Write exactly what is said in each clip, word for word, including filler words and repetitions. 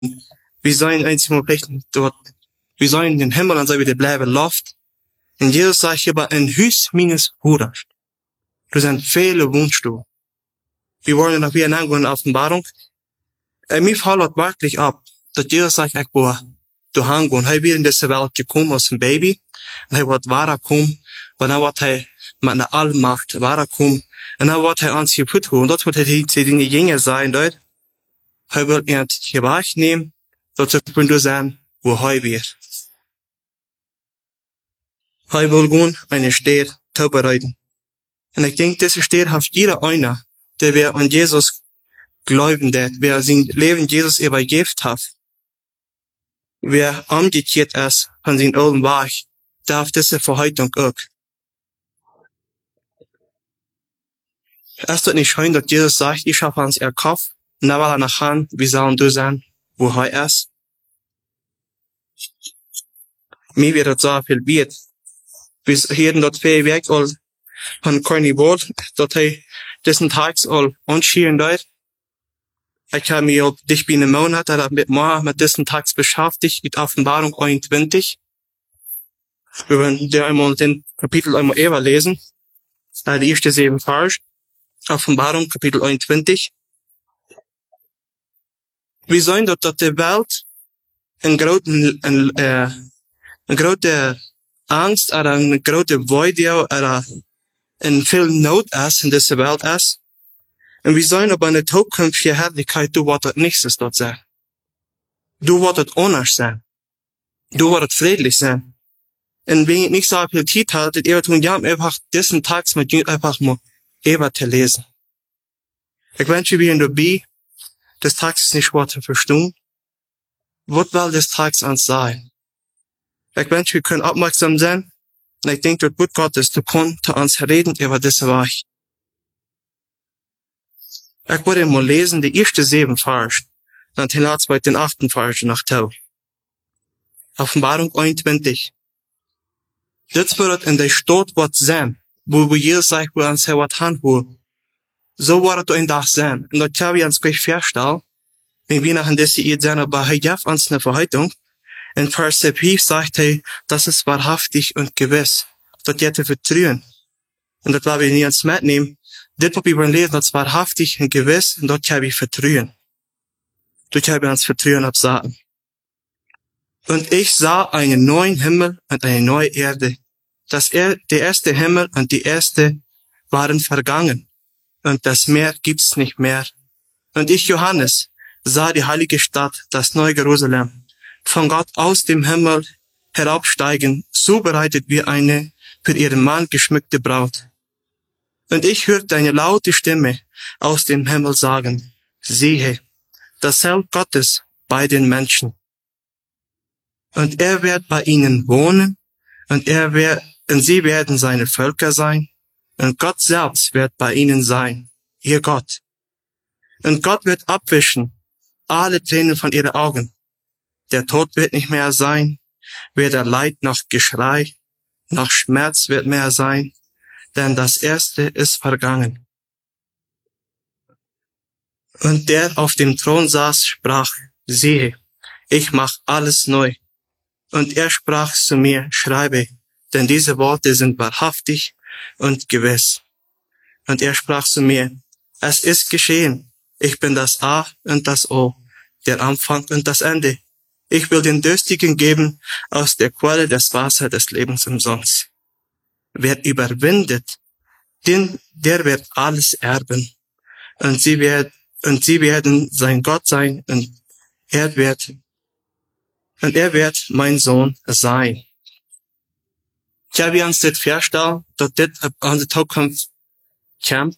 vi zijn eenmaal plechten dort, vi zijn in den Himmel en zij wieder blijven loft. En Jesus sagt hier, ein Hus minus Huras. Das sind viele Wunschstuhl. Wir wollen noch wieder in der Offenbarung. Und mir fällt wirklich ab, dass Jesus sagt, ich will du hangehen. Er wird in diese Welt gekommen als ein Baby. Und er wird wahrer kommen. Und dann wird er mit einer Allmacht wahrer kommen. Und dann wird er uns hier put holen. Dort wird er die Dinge jünger sein, dort. Er wird ihn hier wegnehmen. Dort wird er sein, wo er wird. Er will gehen, eine Stadt vorbereiten. Und ich denke, diese Stadt hat jeder einer, der wir an Jesus glauben, der wer sein Leben Jesus übergeben hat. Wer umgekehrt ist von seinem alten Weg, darf diese Verheitung auch. Es ist nicht schön, dass Jesus sagt, ich habe uns erkauft, und dann will er nachher, wir sollen du sein, wo er ist. Mir wird das so viel wert. Bis hier dort zwei Werk all von Carnival, dort er diesen Tags all anschieren dort. Ich habe mich auf dich wie einen Monat damit mal mit diesen Tags beschäftigt, mit Offenbarung einundzwanzig. Wir werden da einmal den Kapitel einmal eher lesen. Die erste sieben Vers. Offenbarung, Kapitel einundzwanzig. Wir sehen dort, dass die Welt eine große, eine, äh, eine große Angst oder eine große Freude oder in viel Not ist, in dieser Welt ist. Und wir sehen aber eine zukünftige Herrlichkeit, du wirst nichts dort sein. Du wirst anders sein. Du wirst friedlich sein. Und wenn ich nicht so viel Zeit hatte, ich tun ja einfach diesen Tag mit dir einfach mal eben zu lesen. Ich wünsche mir dabei, des Tags ist nicht schwer zu verstehen. Was will des Tags uns sein? Ich wünsche, wir können aufmerksam sein. Und ich denke, dort Gott ist, du kannst zu uns reden über diese Weg. Ich würde mal lesen, die erste sieben Vers. Dann hinaus bei den achten Vers nach Tau. Offenbarung einundzwanzig. Das wird in der Stadt was sein, wo wir Jesus sagt, wo uns was haben will. So wird es ein Tag sein. Und dort haben wir uns gleich feststellen, wenn wir nach in dieser Ehe sein, aber er gibt uns eine Verheitung. In Vers fünf sagt er, das ist wahrhaftig und gewiss. Das wird er vertrauen. Und das werden wir nicht ans mitnehmen. Das, was wir wollen lesen, das ist wahrhaftig und gewiss, und dort kann ich vertrauen. Dort kann ich uns vertrauen absagen. Und ich sah einen neuen Himmel und eine neue Erde. Das er, der erste Himmel und die erste waren vergangen. Und das Meer gibt's nicht mehr. Und ich, Johannes, sah die heilige Stadt, das neue Jerusalem, von Gott aus dem Himmel herabsteigen, so bereitet wie eine für ihren Mann geschmückte Braut. Und ich hörte eine laute Stimme aus dem Himmel sagen, siehe, das Heil Gottes bei den Menschen. Und er wird bei ihnen wohnen, und er wird, und sie werden seine Völker sein, und Gott selbst wird bei ihnen sein, ihr Gott. Und Gott wird abwischen alle Tränen von ihren Augen. Der Tod wird nicht mehr sein, weder Leid noch Geschrei, noch Schmerz wird mehr sein, denn das Erste ist vergangen. Und der auf dem Thron saß, sprach, siehe, ich mach alles neu. Und er sprach zu mir, schreibe, denn diese Worte sind wahrhaftig und gewiss. Und er sprach zu mir, es ist geschehen, ich bin das A und das O, der Anfang und das Ende. Ich will den Durstigen geben aus der Quelle des Wassers des Lebens umsonst. Wer überwindet, den, der wird alles erben. Und sie wird, und sie werden sein Gott sein, und er wird, und er wird mein Sohn sein. Ich habe uns das festgestellt, dass das an der Zukunft kommt.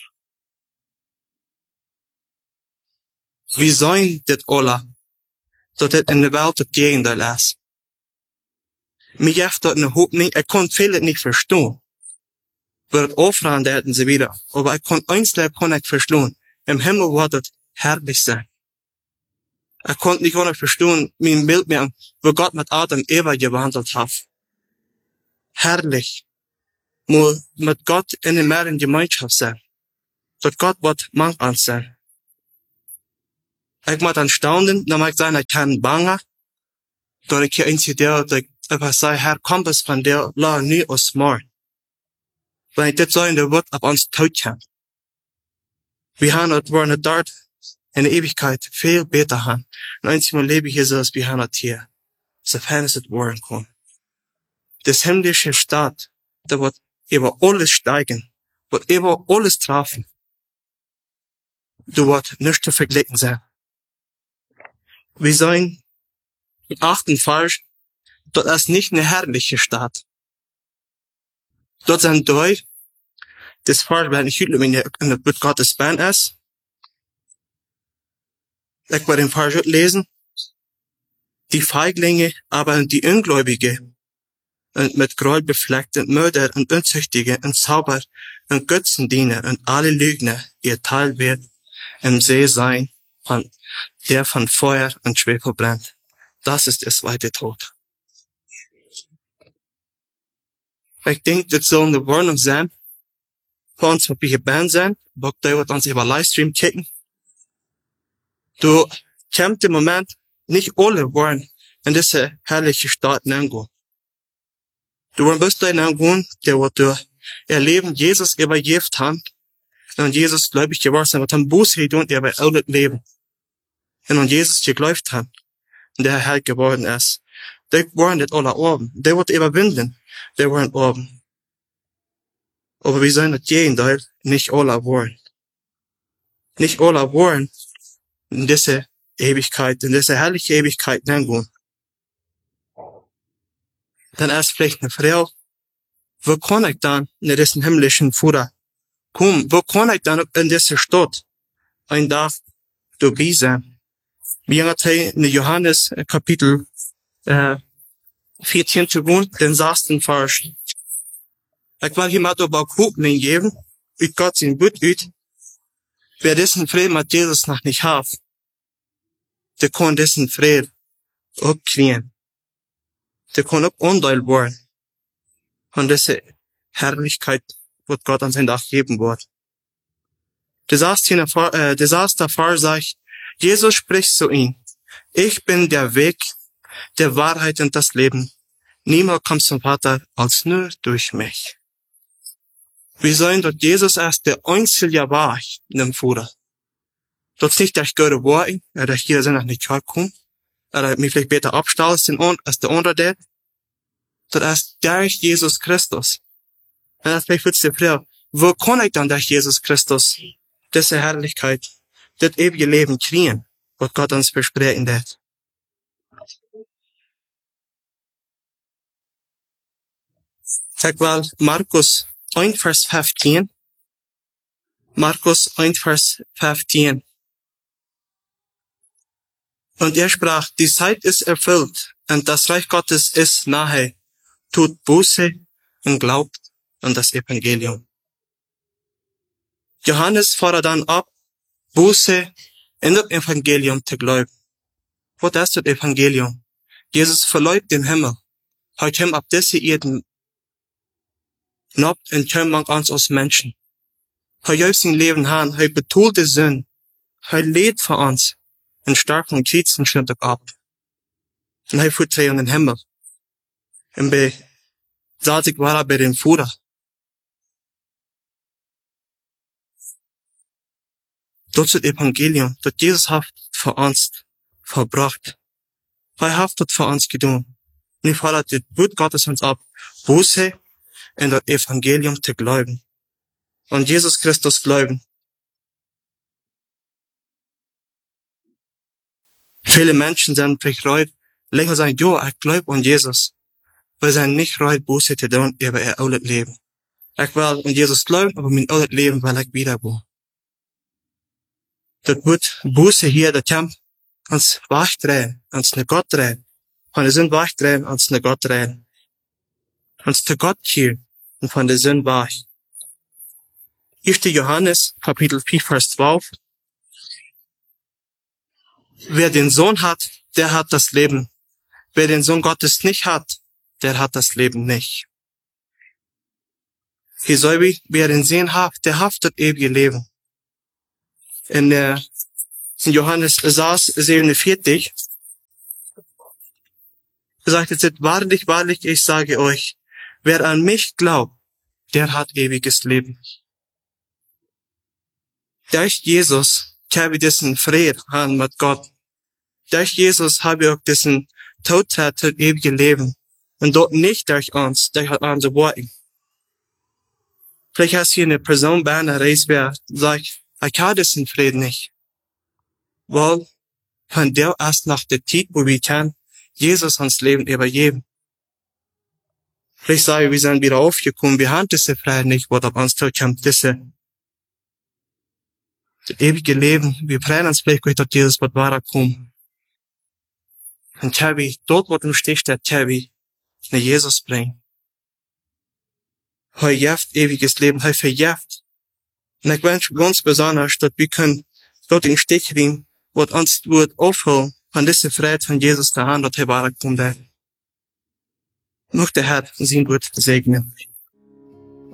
Wir sollen das alle, dass das in der Welt das Gegenteil ist. Mir gibt das eine Hoffnung, ich konnte vieles nicht verstehen. Wird aufhören, hätten sie wieder. Aber ich konnte eins, der konnte ich verstehen. Im Himmel wird das herrlich sein. Ich konnte nicht ohne verstehen, mein Bild mehr, wo Gott mit Adam und Eva gewandelt hat. Herrlich. Nur mit Gott in der mehreren Gemeinschaft sein. Dass Gott wird Mann an sein. Ik moet dan staunen, dan mag ik zijn, ik kan bangen. Door ik je eens idee dat ik even zei, her kompas van der la nu og smart. Wanneer dit zo in de woord op ons toetjen. We gaan het worden dort in de eeuwigheid veel beter gaan. En eens mijn leven hier zoals we gaan het hier. Sofern es het worden kon. Das himmlische Staat, dat wordt über alles steigen, wird über alles treffen. Du wird nicht zu vergleichen sein. Wir sagen, im achten Vers, dort ist nicht eine herrliche Stadt. Dort sind drei, das Vers, wenn ich heute in der Wort Gottes bin, ist. Ich werde den Vers lesen. Die Feiglinge, aber die Ungläubige, und mit Groll befleckt und Mörder und Unzüchtige und Zauber und Götzendiener und alle Lügner, ihr Teil wird im See sein, von, der von Feuer und Schwefel brennt. Das ist der zweite Tod. Ich denke, das soll eine Warnung sein, für uns, ob wir hier Band sind, ob wir uns über Livestream kicken. Du kämpft im Moment nicht alle wollen in diese herrliche Stadt nehmen. Du wirst da hineingehen, der wird durch ihr Leben Jesus übergeben haben. Und Jesus gläubig geworden sein, wird dann Buße tun, der bei allen Leben. Und an Jesus geglaubt haben, der Herr geworden ist. Die wollen nicht alle oben. Die wird überwinden. Die wollen oben. Aber wir sollen das Gegenteil nicht alle wollen. Nicht alle wollen in diese Ewigkeit, in diese herrliche Ewigkeit hineingehen. Dann erst vielleicht eine Frau, wo kann ich dann in diesen himmlischen Futter kommen? Wo kann ich dann in diese Stadt ein Tag dabei sein? Wir haben in Johannes Kapitel äh, vierzehn zu gehen, den sechsten Vers. Ich will hier mal darüber gucken geben, wie Gott sein Wort üt. Wer diesen Frieden mit Jesus noch nicht hat, der kann diesen Frieden auch kriegen. Der kann auch unteil werden. Und diese Herrlichkeit wird Gott an seinen Tag geben wird. Der erste Vers sagt, Jesus spricht zu ihm, ich bin der Weg, der Wahrheit und das Leben. Niemand kommt zum Vater als nur durch mich. Wir sollen dort Jesus als der einzige war in dem Futter. Dort nicht, dass ich Gott war, oder hier sind noch nicht gekommen, oder mich vielleicht besser abstellen als der andere, dort ist durch Jesus Christus. Und das vielleicht wird die Frage, wo kann ich dann durch Jesus Christus diese Herrlichkeit, das ewige Leben kriegen, was Gott uns versprechen wird? Sag mal, Markus eins, Vers fünfzehn. Markus eins, Vers fünfzehn. Und er sprach, die Zeit ist erfüllt und das Reich Gottes ist nahe. Tut Buße und glaubt an das Evangelium. Johannes fordert dann ab, Buße in das Evangelium zu glauben. Was ist das Evangelium? Jesus verleugnet den Himmel. Heute haben ab diese Erden Nobt und Kümmerung uns als Menschen. Hij juist sein Leben han, hij betont de zin. Hij leed voor ons. En stark und Kriegs und schnitt ab. Und hij voert in den Himmel. Und bei, saß ich war bei dem Fuder. Das ist das Evangelium, das Jesus hat für uns verbracht. Er hat das für uns getan. Und ich fordere das Wort Gottes uns ab, Buße in das Evangelium zu glauben. Und Jesus Christus glauben. Viele Menschen sind bereut, länger sagen, ja, ich glaube an Jesus. Wir sind nicht bereit, Buße zu tun über ihr altes Leben. Ich will an Jesus glauben, aber mein altes Leben will ich wieder wo. Das Wort Buße hier, das kann uns wachdrehen, uns zu Gott drehen. Von der Sünde wachdrehen, uns zu Gott drehen. Uns zu Gott hier und von der Sünde wach. erster Johannes, Kapitel vier, Vers zwölf. Wer den Sohn hat, der hat das Leben. Wer den Sohn Gottes nicht hat, der hat das Leben nicht. Hier soll wie, wer den Sohn hat, der hat das ewige Leben. In der In Johannes sechs, siebenundvierzig sagt es, wahrlich, wahrlich, ich sage euch, wer an mich glaubt, der hat ewiges Leben. Durch Jesus habe ich diesen Frieden haben mit Gott. Durch Jesus habe ich auch diesen Todtrat zum ewigen Leben. Und dort nicht durch uns, durch unsere Worte. Vielleicht hast du hier eine Person bei einer Reise, wer sagt, ich habe diesen Frieden nicht. Weil, von der erst nach der Zeit, wo wir können, Jesus ans Leben übergeben. Vielleicht sage ich, wir sind wieder aufgekommen, wir haben diese Freiheit nicht, wo auf uns zurückkommt, diese, das ewige Leben. Wir freuen uns vielleicht, dass Jesus wird weiterkommen. Und Tabi, dort, wo du stehst, der Tabi, nach Jesus bringen. Heu jaft ewiges Leben, heu verjaft. Und ich wünsche ganz besonders, dass wir können dort in den Stich rieben, wo uns wird aufholen, von dieser Freiheit von Jesus der Hand, dort herbekommen. Möchte der Herr sie wird segnen.